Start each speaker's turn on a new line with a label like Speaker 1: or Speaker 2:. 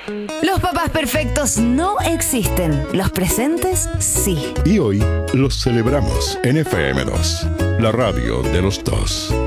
Speaker 1: Los papás perfectos no existen, los presentes sí.
Speaker 2: Y hoy los celebramos en FM2, la radio de los dos.